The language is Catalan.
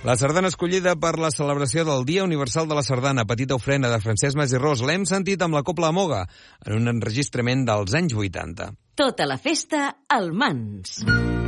La sardana escollida per la celebració del Dia Universal de la Sardana, Petita ofrena de Francesc Mas i Ros, l'hem sentit amb la Cobla Moga, en un enregistrament dels anys 80. Tota la festa al Mans.